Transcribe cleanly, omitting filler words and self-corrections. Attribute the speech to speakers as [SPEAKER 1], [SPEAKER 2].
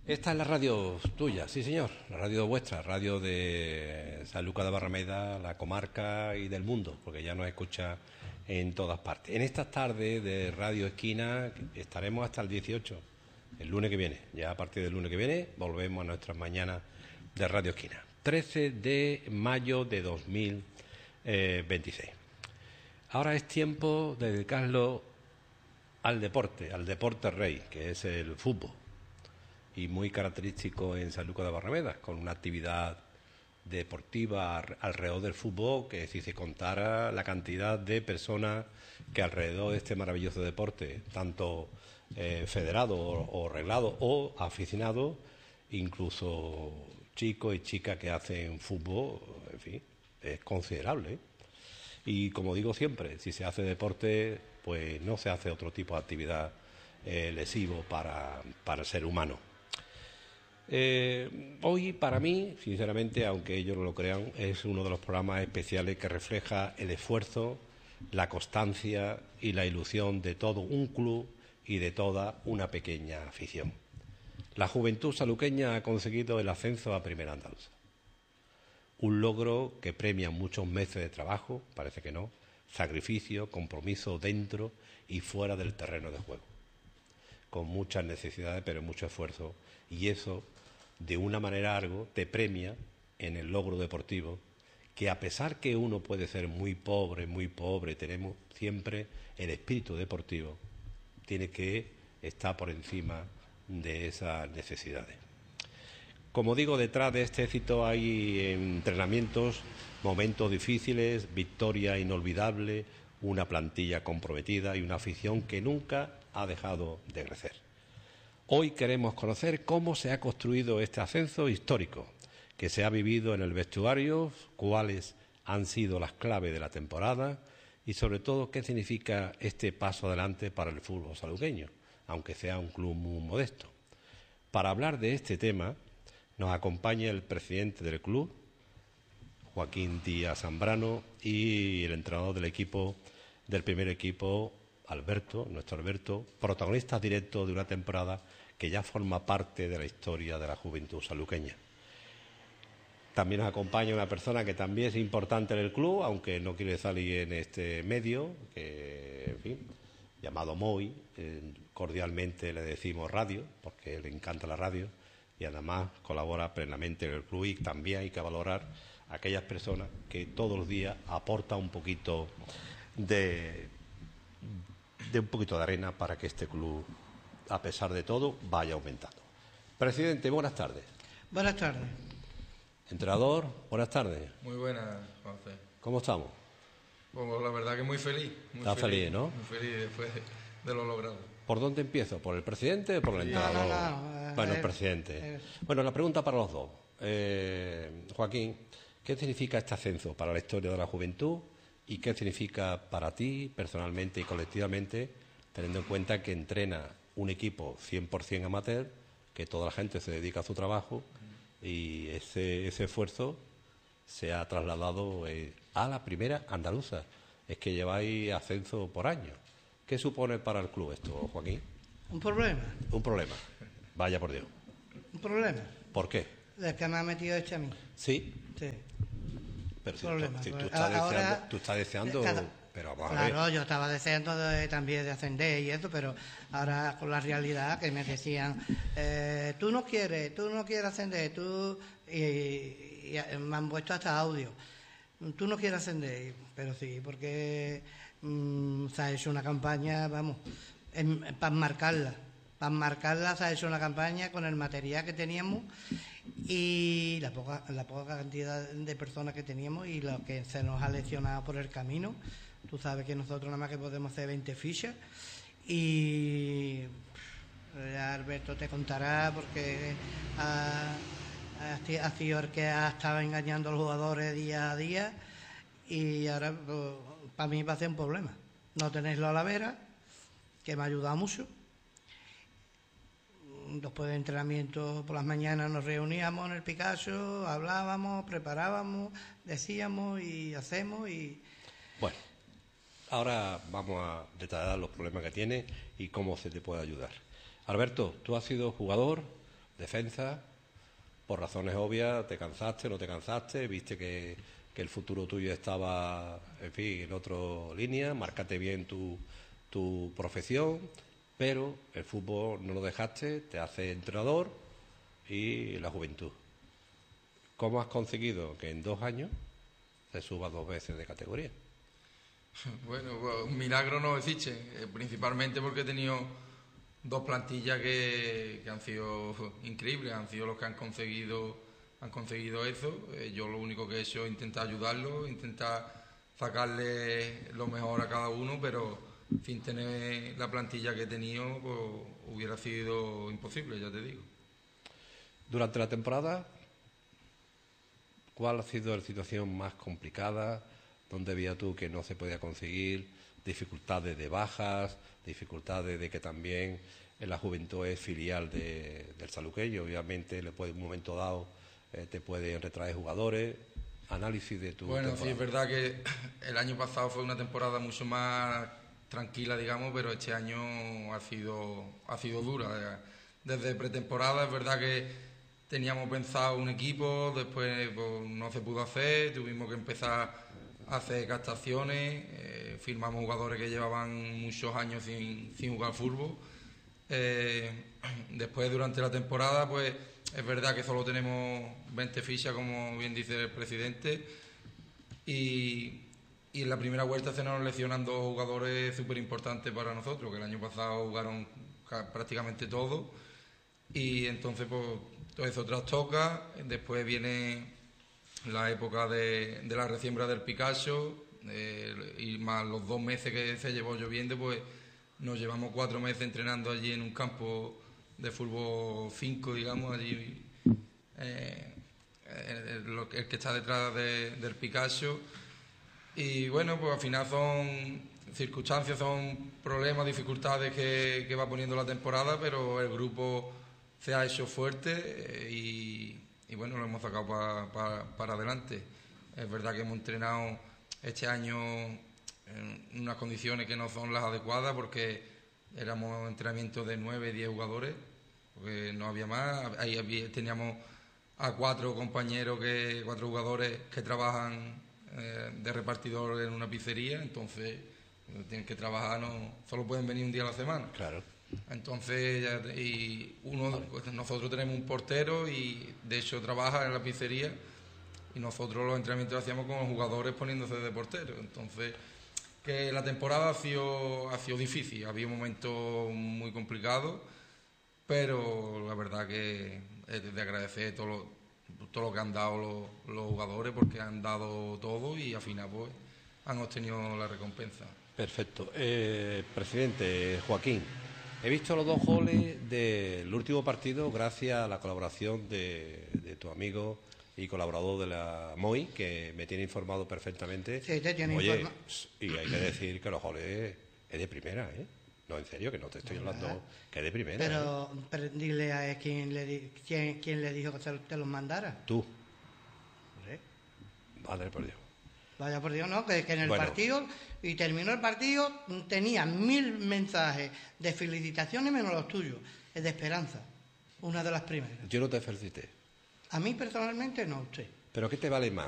[SPEAKER 1] Esta es la radio tuya, sí señor, la radio vuestra, radio de Sanlúcar de Barrameda, la comarca y del mundo, porque ya nos escucha en todas partes. En estas tardes de Radio Esquina estaremos hasta el 18, el lunes que viene. Ya a partir del lunes que viene volvemos a nuestras mañanas de Radio Esquina. 13 de mayo de 2026. Ahora es tiempo de dedicarlo al deporte rey, que es el fútbol. Y muy característico en Sanlúcar de Barrameda, con una actividad deportiva alrededor del fútbol, que si se contara la cantidad de personas que alrededor de este maravilloso deporte, tanto federados o reglados o aficionados, incluso chicos y chicas que hacen fútbol, en fin, es considerable, ¿eh? Y como digo siempre, si se hace deporte, pues no se hace otro tipo de actividad lesivo para el ser humano. Hoy para mí, sinceramente, aunque ellos no lo crean, es uno de los programas especiales que refleja el esfuerzo, la constancia y la ilusión de todo un club y de toda una pequeña afición. La juventud sanluqueña ha conseguido el ascenso a Primera Andaluza. Un logro que premia muchos meses de trabajo, parece que no, sacrificio, compromiso dentro y fuera del terreno de juego, con muchas necesidades pero mucho esfuerzo, y eso de una manera algo te premia en el logro deportivo, que a pesar que uno puede ser muy pobre, tenemos siempre el espíritu deportivo, tiene que estar por encima de esas necesidades. Como digo, detrás de este éxito hay entrenamientos, momentos difíciles, victoria inolvidable, una plantilla comprometida y una afición que nunca ha dejado de crecer. Hoy queremos conocer cómo se ha construido este ascenso histórico que se ha vivido en el vestuario, cuáles han sido las claves de la temporada y sobre todo qué significa este paso adelante para el fútbol sanluqueño, aunque sea un club muy modesto. Para hablar de este tema nos acompaña el presidente del club, Joaquín Díaz Zambrano, y el entrenador del equipo, del primer equipo, Alberto, nuestro Alberto, protagonista directo de una temporada que ya forma parte de la historia de la juventud sanluqueña. También nos acompaña una persona que también es importante en el club, aunque no quiere salir en este medio, que, en fin, llamado Moy, cordialmente le decimos radio, porque le encanta la radio, y además colabora plenamente en el club, y también hay que valorar a aquellas personas que todos los días aportan un poquito de un poquito de arena para que este club, a pesar de todo, vaya aumentando. Presidente, buenas tardes.
[SPEAKER 2] Buenas tardes.
[SPEAKER 1] Entrenador, buenas tardes.
[SPEAKER 3] Muy buenas, José.
[SPEAKER 1] ¿Cómo estamos?
[SPEAKER 3] Pues la verdad que muy feliz.
[SPEAKER 1] Estás feliz, ¿no?
[SPEAKER 3] Muy feliz después de lo logrado.
[SPEAKER 1] ¿Por dónde empiezo? ¿Por el presidente o por el entrenador?
[SPEAKER 2] No.
[SPEAKER 1] Bueno, el presidente. Bueno, la pregunta para los dos. Joaquín, ¿qué significa este ascenso para la historia de la juventud y qué significa para ti, personalmente y colectivamente, teniendo en cuenta que entrena un equipo 100% amateur, que toda la gente se dedica a su trabajo y ese esfuerzo se ha trasladado a la Primera Andaluza? Es que lleváis ascenso por año. ¿Qué supone para el club esto, Joaquín?
[SPEAKER 2] ¿Un problema?
[SPEAKER 1] Un problema. Vaya por Dios.
[SPEAKER 2] ¿Un problema?
[SPEAKER 1] ¿Por qué?
[SPEAKER 2] ¿El que me ha metido este a mí?
[SPEAKER 1] Sí.
[SPEAKER 2] Sí.
[SPEAKER 1] Pero si
[SPEAKER 2] Problema.
[SPEAKER 1] tú
[SPEAKER 2] Ahora,
[SPEAKER 1] estás deseando, pero vamos a ver.
[SPEAKER 2] Claro, yo estaba deseando también de ascender y eso, pero ahora con la realidad que me decían, tú no quieres ascender, y me han puesto hasta audio. Tú no quieres ascender, pero sí, porque se ha hecho una campaña, vamos, para marcarla se ha hecho una campaña con el material que teníamos y la poca cantidad de personas que teníamos y lo que se nos ha lesionado por el camino. Tú sabes que nosotros nada más que podemos hacer 20 fichas y Alberto te contará porque ha sido el que ha estado engañando a los jugadores día a día y ahora pues, para mí va a ser un problema no tenerlo a la vera, que me ha ayudado mucho. Después de entrenamiento por las mañanas nos reuníamos en el Picasso, hablábamos, preparábamos, decíamos y hacemos y...
[SPEAKER 1] Bueno, ahora vamos a detallar los problemas que tiene y cómo se te puede ayudar. Alberto, tú has sido jugador, defensa, por razones obvias, te cansaste, no te cansaste, viste que el futuro tuyo estaba, en fin, en otra línea, márcate bien tu profesión, pero el fútbol no lo dejaste, te hace entrenador y la juventud. ¿Cómo has conseguido que en 2 años se suba 2 veces de categoría?
[SPEAKER 3] Bueno, pues, un milagro no existe, principalmente porque he tenido 2 plantillas que han sido increíbles, han sido los que han conseguido eso. Yo lo único que he hecho es intentar ayudarlos, intentar sacarle lo mejor a cada uno, pero sin tener la plantilla que he tenido, pues hubiera sido imposible, ya te digo.
[SPEAKER 1] Durante la temporada, ¿cuál ha sido la situación más complicada? ¿Dónde veías tú que no se podía conseguir? Dificultades de bajas, dificultades de que también en la juventud es filial del Saluqueño, obviamente en un momento dado te pueden retraer jugadores. Análisis de tu
[SPEAKER 3] Bueno,
[SPEAKER 1] temporada.
[SPEAKER 3] sí, es verdad que el año pasado fue una temporada mucho más tranquila, digamos, pero este año ha sido dura. Desde pretemporada es verdad que teníamos pensado un equipo, después pues, no se pudo hacer, tuvimos que empezar a hacer captaciones, firmamos jugadores que llevaban muchos años sin jugar fútbol. Después, durante la temporada, pues es verdad que solo tenemos 20 fichas, como bien dice el presidente, y en la primera vuelta se nos lesionan 2 jugadores súper importantes para nosotros, que el año pasado jugaron prácticamente todos, y entonces pues todo eso trastoca. Después viene la época de la resiembra del Picasso, y más los 2 meses que se llevó lloviendo, pues nos llevamos 4 meses entrenando allí en un campo de fútbol 5, digamos, allí el que está detrás del Picasso. Y bueno, pues al final son circunstancias, son problemas, dificultades que va poniendo la temporada, pero el grupo se ha hecho fuerte y bueno, lo hemos sacado para adelante. Es verdad que hemos entrenado este año en unas condiciones que no son las adecuadas, porque éramos entrenamientos de 9, 10 jugadores, porque no había más. Teníamos a 4 compañeros, 4 jugadores que trabajan de repartidor en una pizzería, entonces tienen que trabajar, solo pueden venir un día a la semana.
[SPEAKER 1] Claro.
[SPEAKER 3] Entonces, nosotros tenemos un portero y de hecho trabaja en la pizzería, y nosotros los entrenamientos los hacíamos con los jugadores poniéndose de portero. Entonces, que la temporada ha sido difícil, había momentos muy complicados, pero la verdad que es de agradecer todo lo que han dado los jugadores, porque han dado todo y al final pues han obtenido la recompensa.
[SPEAKER 1] Perfecto. Presidente Joaquín, he visto los 2 goles del último partido gracias a la colaboración de tu amigo y colaborador de la MOI, que me tiene informado perfectamente.
[SPEAKER 2] Sí, te tiene informado.
[SPEAKER 1] Y hay que decir que los goles es de primera, ¿eh? No, en serio, que no te estoy hablando, que es de primera.
[SPEAKER 2] Pero dile a quién le dijo que te los mandara.
[SPEAKER 1] Tú.
[SPEAKER 2] ¿Sí?
[SPEAKER 1] Madre por Dios.
[SPEAKER 2] Vaya por Dios, no, que en el
[SPEAKER 1] Bueno.
[SPEAKER 2] partido, y terminó el partido, tenía 1000 mensajes de felicitaciones menos los tuyos, es de esperanza, una de las primeras.
[SPEAKER 1] Yo no te felicité.
[SPEAKER 2] A mí personalmente no, usted.
[SPEAKER 1] ¿Pero qué te vale más?